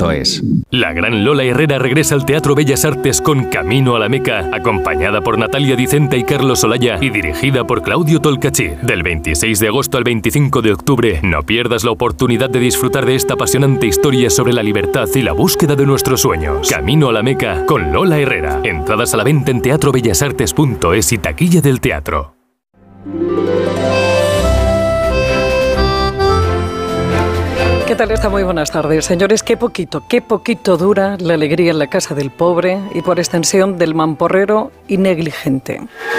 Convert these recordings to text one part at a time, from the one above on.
teatrobellasaRtes.es. La gran Lola Herrera regresa al Teatro Bellas Artes con Camino a la Meca, acompañada por Natalia Dicenta y Carlos Olaya y dirigida por Claudio Tolcachir. Del 26 de agosto al 25 de octubre, no pierdas la oportunidad de disfrutar de esta apasionante historia sobre la libertad y la búsqueda de nuestros sueños. Camino a la Meca con Lola Herrera. Entradas a la venta en teatrobellasartes.es y taquilla del teatro. ¿Qué tal está? Muy buenas tardes. Señores, qué poquito dura la alegría en la casa del pobre y por extensión del mamporrero y negligente.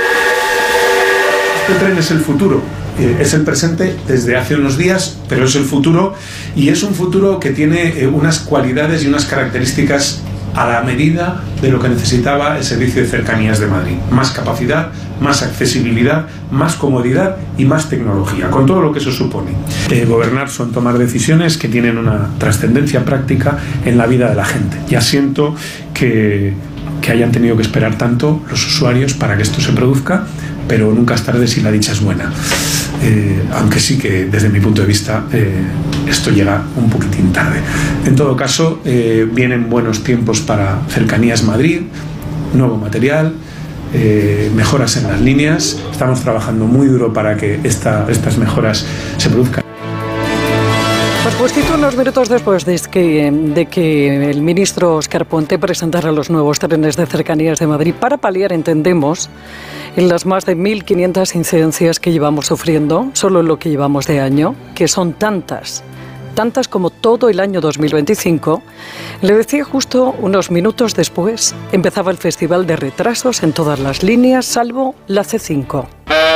Este tren es el futuro, es el presente desde hace unos días, pero es el futuro y es un futuro que tiene unas cualidades y unas características a la medida de lo que necesitaba el Servicio de Cercanías de Madrid. Más capacidad, más accesibilidad, más comodidad y más tecnología, con todo lo que eso supone. Gobernar son tomar decisiones que tienen una trascendencia práctica en la vida de la gente. Ya siento que hayan tenido que esperar tanto los usuarios para que esto se produzca, pero nunca es tarde si la dicha es buena. Aunque sí que desde mi punto de vista esto llega un poquitín tarde. En todo caso, vienen buenos tiempos para Cercanías Madrid, nuevo material, mejoras en las líneas. Estamos trabajando muy duro para que estas mejoras se produzcan. Pues justito unos minutos después de que el ministro Óscar Puente presentara los nuevos trenes de Cercanías de Madrid para paliar, entendemos, en las más de 1.500 incidencias que llevamos sufriendo, solo en lo que llevamos de año, que son tantas como todo el año 2025, le decía justo unos minutos después, empezaba el festival de retrasos en todas las líneas, salvo la C5.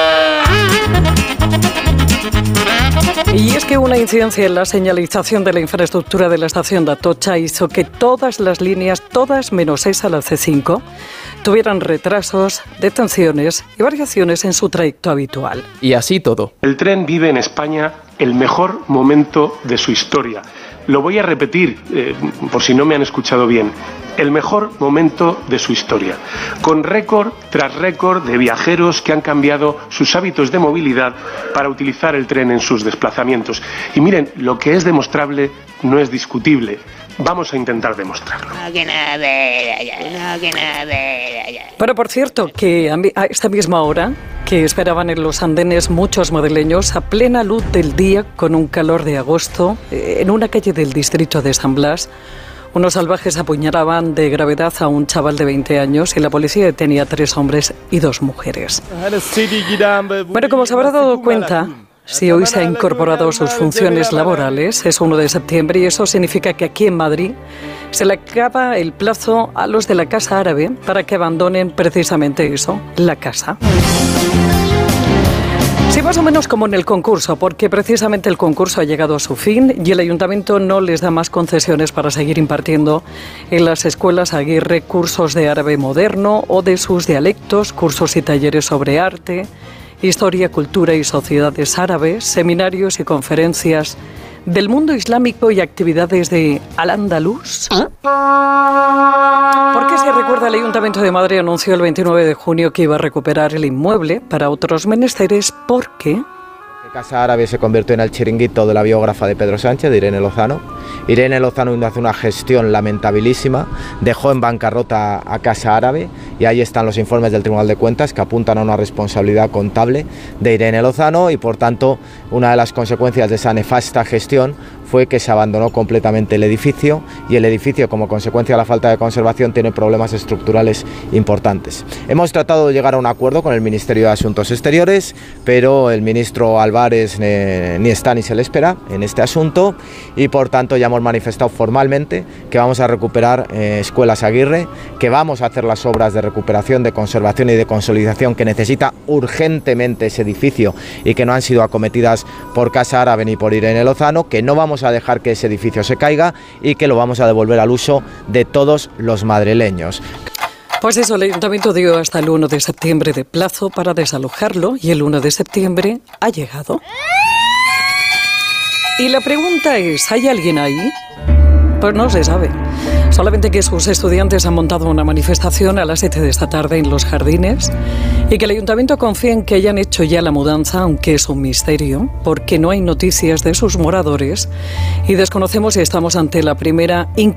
Y es que una incidencia en la señalización de la infraestructura de la estación de Atocha hizo que todas las líneas, todas menos esa, la C5, tuvieran retrasos, detenciones y variaciones en su trayecto habitual. Y así todo. El tren vive en España el mejor momento de su historia. Lo voy a repetir, por si no me han escuchado bien. El mejor momento de su historia, con récord tras récord de viajeros que han cambiado sus hábitos de movilidad para utilizar el tren en sus desplazamientos. Y miren, lo que es demostrable no es discutible. Vamos a intentar demostrarlo. Pero por cierto, que a esta misma hora, que esperaban en los andenes muchos madrileños a plena luz del día, con un calor de agosto, en una calle del distrito de San Blas, unos salvajes apuñalaban de gravedad a un chaval de 20 años y la policía detenía a 3 hombres y 2 mujeres. Bueno, como se habrá dado cuenta, si hoy se ha incorporado sus funciones laborales, es 1 de septiembre y eso significa que aquí en Madrid se le acaba el plazo a los de la Casa Árabe para que abandonen precisamente eso, la casa. Sí, más o menos como en el concurso, porque precisamente el concurso ha llegado a su fin y el ayuntamiento no les da más concesiones para seguir impartiendo en las escuelas Aguirre cursos de árabe moderno o de sus dialectos, cursos y talleres sobre arte, historia, cultura y sociedades árabes, seminarios y conferencias del mundo islámico y actividades de Al-Andalus. ¿Por qué se recuerda el Ayuntamiento de Madrid anunció el 29 de junio que iba a recuperar el inmueble para otros menesteres? Porque Casa Árabe se convirtió en el chiringuito de la biógrafa de Pedro Sánchez, de Irene Lozano. Irene Lozano hace una gestión lamentabilísima, dejó en bancarrota a Casa Árabe y ahí están los informes del Tribunal de Cuentas que apuntan a una responsabilidad contable de Irene Lozano y por tanto una de las consecuencias de esa nefasta gestión fue que se abandonó completamente el edificio y el edificio, como consecuencia de la falta de conservación, tiene problemas estructurales importantes. Hemos tratado de llegar a un acuerdo con el Ministerio de Asuntos Exteriores, pero el ministro Álvarez ni está ni se le espera en este asunto y por tanto ya hemos manifestado formalmente que vamos a recuperar Escuelas Aguirre, que vamos a hacer las obras de recuperación, de conservación y de consolidación que necesita urgentemente ese edificio y que no han sido acometidas por Casa Árabe ni por Irene Lozano, que no vamos a dejar que ese edificio se caiga y que lo vamos a devolver al uso de todos los madrileños. Pues eso, el Ayuntamiento dio hasta el 1 de septiembre de plazo para desalojarlo y el 1 de septiembre ha llegado. Y la pregunta es, ¿hay alguien ahí? Pues no se sabe. Solamente que sus estudiantes han montado una manifestación a las 7 de esta tarde en los jardines y que el Ayuntamiento confía en que hayan hecho ya la mudanza, aunque es un misterio, porque no hay noticias de sus moradores y desconocemos si estamos ante la primera